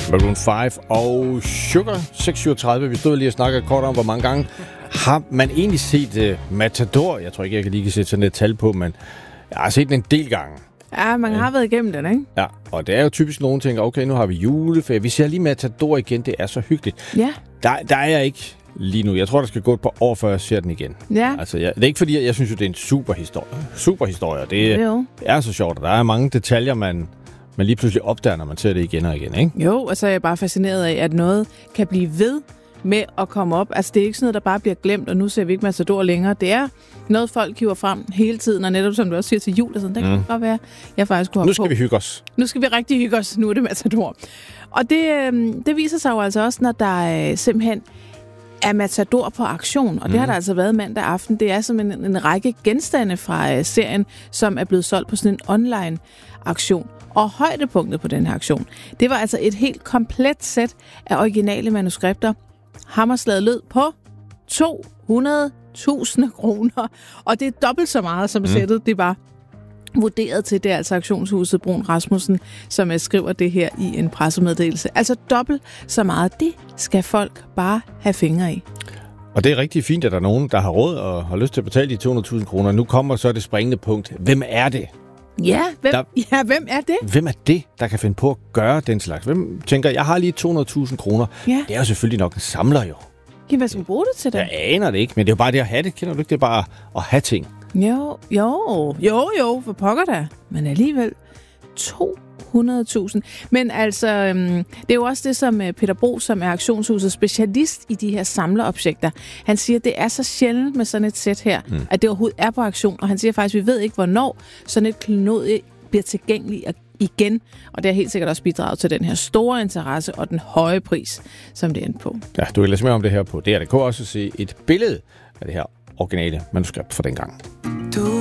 Maroon 5 og Sugar 637. Vi stod lige og snakkede kort om, hvor mange gange har man egentlig set Matador. Jeg tror ikke, jeg kan lige sætte sådan et tal på, men jeg har set den en del gange. Ja, man har været igennem den, ikke? Ja, og det er jo typisk, nogen tænker, okay, nu har vi juleferie. Vi ser lige Matador igen, det er så hyggeligt. Ja. Der er jeg ikke lige nu. Jeg tror, der skal gå et par år, før jeg ser den igen. Ja. Altså, det er ikke fordi, jeg synes jo, det er en super historie. Det er så sjovt, og der er mange detaljer, man lige pludselig opdager, når man ser det igen og igen, ikke? Jo, og så er jeg bare fascineret af, at noget kan blive ved med at komme op. Altså, det er ikke sådan noget, der bare bliver glemt, og nu ser vi ikke Matador længere. Det er noget, folk hiver frem hele tiden, og netop som du også siger til jul, og sådan, det kan godt være, jeg faktisk kunne Nu skal vi hygge os. Nu skal vi rigtig hygge os. Nu er det Matador. Og det viser sig jo altså også, når der simpelthen er Matador på auktion, og det har der altså været mandag aften. Det er simpelthen en række genstande fra serien, som er blevet solgt på sådan en online auktion. Og højdepunktet på den her auktion, det var altså et helt komplet sæt af originale manuskripter. Hammerslaget lød på 200.000 kroner, og det er dobbelt så meget, som sættet det var vurderet til. Det er altså auktionshuset Brun Rasmussen, som skriver det her i en pressemeddelelse. Altså dobbelt så meget. Det skal folk bare have fingre i. Og det er rigtig fint, at der er nogen, der har råd og har lyst til at betale de 200.000 kroner. Nu kommer så det springende punkt. Hvem er det? Ja, hvem er det? Hvem er det, der kan finde på at gøre den slags? Hvem tænker, jeg har lige 200.000 kroner? Ja. Det er jo selvfølgelig nok en samler jo. Ja, hvad skal man bruge det til det? Jeg aner det ikke, men det er jo bare det at have det. Kender du ikke? Det er bare at have ting. Jo, for pokker da. Men alligevel 200.000. Men altså, det er jo også det, som Peter Bro, som er auktionshusets specialist i de her samlerobjekter, han siger, at det er så sjældent med sådan et sæt her, at det overhovedet er på auktion. Og han siger faktisk, at vi ved ikke, hvornår sådan et klenodie bliver tilgængeligt igen. Og det har helt sikkert også bidraget til den her store interesse og den høje pris, som det endte på. Ja, du kan læse mere om det her på DR.dk også se et billede af det her originale manuskript fra dengang.